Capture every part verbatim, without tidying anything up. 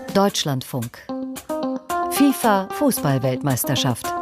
Deutschlandfunk. FIFA Fußball-Weltmeisterschaft.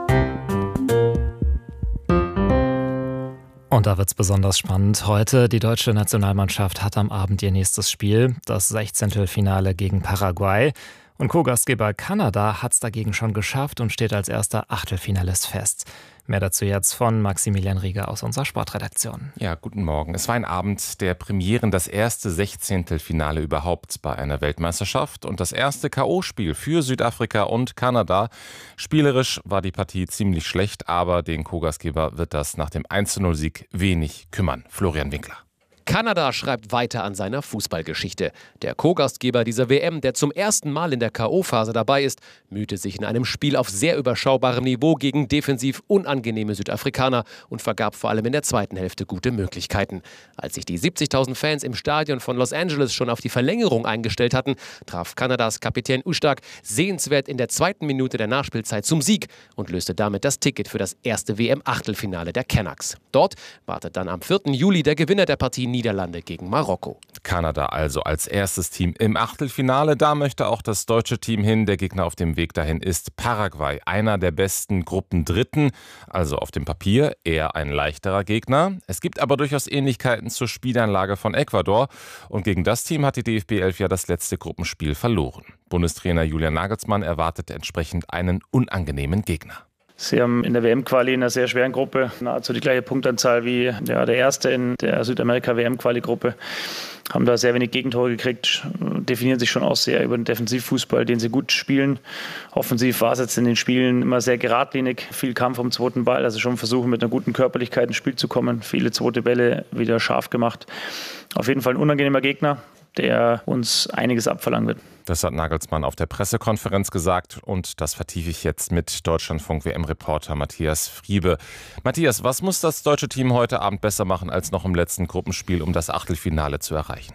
Und da wird's besonders spannend. Heute, die deutsche Nationalmannschaft hat am Abend ihr nächstes Spiel, das Sechzehntelfinale gegen Paraguay. Und Co-Gastgeber Kanada hat's dagegen schon geschafft und steht als erster Achtelfinalist fest. Mehr dazu jetzt von Maximilian Rieger aus unserer Sportredaktion. Ja, guten Morgen. Es war ein Abend der Premieren, das erste Sechzehntelfinale überhaupt bei einer Weltmeisterschaft und das erste K O-Spiel für Südafrika und Kanada. Spielerisch war die Partie ziemlich schlecht, aber den Co-Gastgeber wird das nach dem eins zu null Sieg wenig kümmern. Florian Winkler. Kanada schreibt weiter an seiner Fußballgeschichte. Der Co-Gastgeber dieser W M, der zum ersten Mal in der K O-Phase dabei ist, mühte sich in einem Spiel auf sehr überschaubarem Niveau gegen defensiv unangenehme Südafrikaner und vergab vor allem in der zweiten Hälfte gute Möglichkeiten. Als sich die siebzigtausend Fans im Stadion von Los Angeles schon auf die Verlängerung eingestellt hatten, traf Kanadas Kapitän Ustak sehenswert in der zweiten Minute der Nachspielzeit zum Sieg und löste damit das Ticket für das erste W M-Achtelfinale der Canucks. Dort wartet dann am vierten Juli der Gewinner der Partie Niederlande gegen Marokko. Kanada also als erstes Team im Achtelfinale. Da möchte auch das deutsche Team hin. Der Gegner auf dem Weg dahin ist Paraguay, einer der besten Gruppendritten. Also auf dem Papier eher ein leichterer Gegner. Es gibt aber durchaus Ähnlichkeiten zur Spielanlage von Ecuador. Und gegen das Team hat die D F B elf ja das letzte Gruppenspiel verloren. Bundestrainer Julian Nagelsmann erwartet entsprechend einen unangenehmen Gegner. Sie haben in der W M-Quali in einer sehr schweren Gruppe nahezu die gleiche Punktanzahl wie ja, der Erste in der Südamerika-W M-Quali-Gruppe. Haben da sehr wenig Gegentore gekriegt, definieren sich schon auch sehr über den Defensivfußball, den sie gut spielen. Offensiv war es jetzt in den Spielen immer sehr geradlinig, viel Kampf um den zweiten Ball, also schon versuchen mit einer guten Körperlichkeit ins Spiel zu kommen. Viele zweite Bälle wieder scharf gemacht. Auf jeden Fall ein unangenehmer Gegner, der uns einiges abverlangen wird. Das hat Nagelsmann auf der Pressekonferenz gesagt und das vertiefe ich jetzt mit Deutschlandfunk-W M-Reporter Matthias Friebe. Matthias, was muss das deutsche Team heute Abend besser machen als noch im letzten Gruppenspiel, um das Achtelfinale zu erreichen?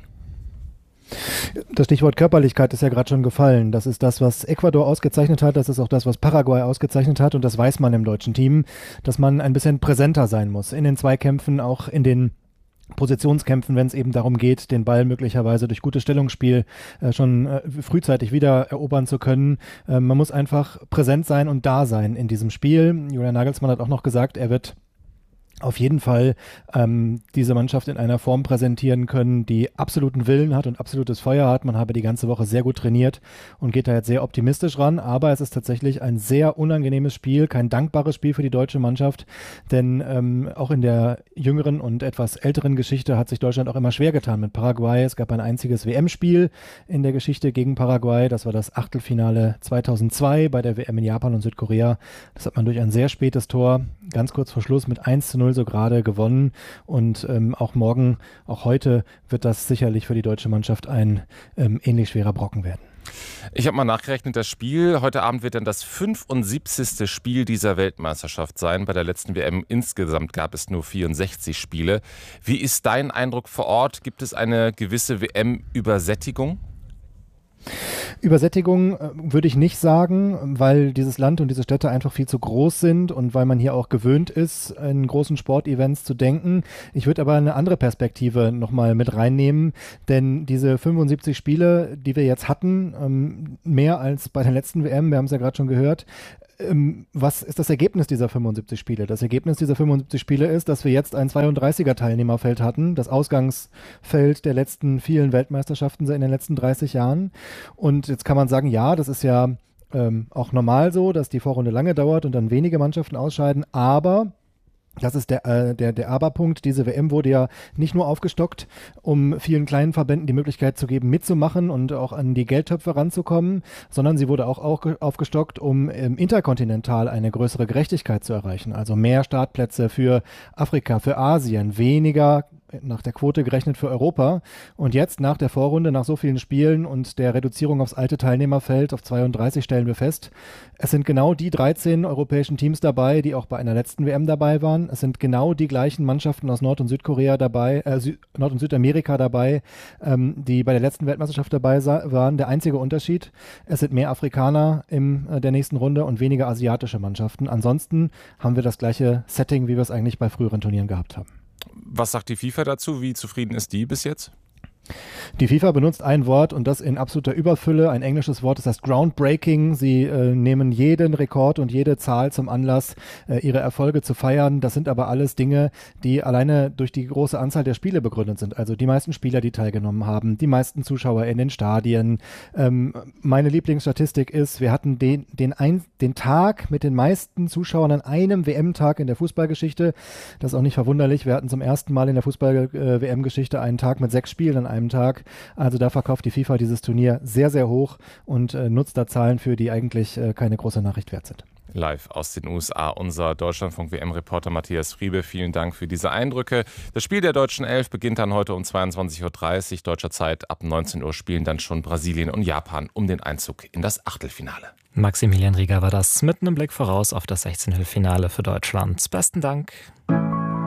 Das Stichwort Körperlichkeit ist ja gerade schon gefallen. Das ist das, was Ecuador ausgezeichnet hat. Das ist auch das, was Paraguay ausgezeichnet hat. Und das weiß man im deutschen Team, dass man ein bisschen präsenter sein muss. In den Zweikämpfen, auch in den Positionskämpfen, wenn es eben darum geht, den Ball möglicherweise durch gutes Stellungsspiel äh, schon äh, frühzeitig wieder erobern zu können. Äh, man muss einfach präsent sein und da sein in diesem Spiel. Julian Nagelsmann hat auch noch gesagt, er wird auf jeden Fall ähm, diese Mannschaft in einer Form präsentieren können, die absoluten Willen hat und absolutes Feuer hat. Man habe die ganze Woche sehr gut trainiert und geht da jetzt sehr optimistisch ran. Aber es ist tatsächlich ein sehr unangenehmes Spiel, kein dankbares Spiel für die deutsche Mannschaft. Denn ähm, auch in der jüngeren und etwas älteren Geschichte hat sich Deutschland auch immer schwer getan mit Paraguay. Es gab ein einziges W M-Spiel in der Geschichte gegen Paraguay. Das war das Achtelfinale zweitausendzwei bei der W M in Japan und Südkorea. Das hat man durch ein sehr spätes Tor, ganz kurz vor Schluss mit eins zu null so gerade gewonnen und ähm, auch morgen, auch heute wird das sicherlich für die deutsche Mannschaft ein ähm, ähnlich schwerer Brocken werden. Ich habe mal nachgerechnet, das Spiel heute Abend wird dann das fünfundsiebzigste Spiel dieser Weltmeisterschaft sein. Bei der letzten W M insgesamt gab es nur vierundsechzig Spiele. Wie ist dein Eindruck vor Ort? Gibt es eine gewisse W M-Übersättigung? Übersättigung äh, würde ich nicht sagen, weil dieses Land und diese Städte einfach viel zu groß sind und weil man hier auch gewöhnt ist, in großen Sportevents zu denken. Ich würde aber eine andere Perspektive nochmal mit reinnehmen, denn diese fünfundsiebzig Spiele, die wir jetzt hatten, ähm, mehr als bei der letzten W M, wir haben es ja gerade schon gehört, ähm, was ist das Ergebnis dieser fünfundsiebzig Spiele? Das Ergebnis dieser fünfundsiebzig Spiele ist, dass wir jetzt ein zweiunddreißiger Teilnehmerfeld hatten, das Ausgangsfeld der letzten vielen Weltmeisterschaften in den letzten dreißig Jahren. Und jetzt kann man sagen, ja, das ist ja ähm, auch normal so, dass die Vorrunde lange dauert und dann wenige Mannschaften ausscheiden, aber das ist der, äh, der, der Aber-Punkt. Diese W M wurde ja nicht nur aufgestockt, um vielen kleinen Verbänden die Möglichkeit zu geben, mitzumachen und auch an die Geldtöpfe ranzukommen, sondern sie wurde auch, auch aufgestockt, um ähm, interkontinental eine größere Gerechtigkeit zu erreichen. Also mehr Startplätze für Afrika, für Asien, weniger nach der Quote gerechnet für Europa. Und jetzt nach der Vorrunde, nach so vielen Spielen und der Reduzierung aufs alte Teilnehmerfeld auf zweiunddreißig stellen wir fest, es sind genau die dreizehn europäischen Teams dabei, die auch bei einer letzten W M dabei waren. Es sind genau die gleichen Mannschaften aus Nord- und Südkorea dabei, äh, Sü- Nord- und Südamerika dabei, ähm, die bei der letzten Weltmeisterschaft dabei sa- waren. Der einzige Unterschied, es sind mehr Afrikaner in äh, der nächsten Runde und weniger asiatische Mannschaften. Ansonsten haben wir das gleiche Setting, wie wir es eigentlich bei früheren Turnieren gehabt haben. Was sagt die FIFA dazu? Wie zufrieden ist die bis jetzt? Die FIFA benutzt ein Wort und das in absoluter Überfülle, ein englisches Wort, das heißt groundbreaking. Sie äh, nehmen jeden Rekord und jede Zahl zum Anlass, äh, ihre Erfolge zu feiern. Das sind aber alles Dinge, die alleine durch die große Anzahl der Spiele begründet sind. Also die meisten Spieler, die teilgenommen haben, die meisten Zuschauer in den Stadien. Ähm, meine Lieblingsstatistik ist, wir hatten den, den, ein, den Tag mit den meisten Zuschauern an einem W M-Tag in der Fußballgeschichte. Das ist auch nicht verwunderlich. Wir hatten zum ersten Mal in der Fußball-W M-Geschichte einen Tag mit sechs Spielen an einem Tag. Also da verkauft die FIFA dieses Turnier sehr, sehr hoch und äh, nutzt da Zahlen für, die eigentlich äh, keine große Nachricht wert sind. Live aus den U S A, unser Deutschlandfunk-W M-Reporter Matthias Friebe. Vielen Dank für diese Eindrücke. Das Spiel der deutschen Elf beginnt dann heute um zweiundzwanzig Uhr dreißig deutscher Zeit. Ab neunzehn Uhr spielen dann schon Brasilien und Japan um den Einzug in das Achtelfinale. Maximilian Rieger war das mit einem Blick voraus auf das Sechzehntelfinale für Deutschland. Besten Dank.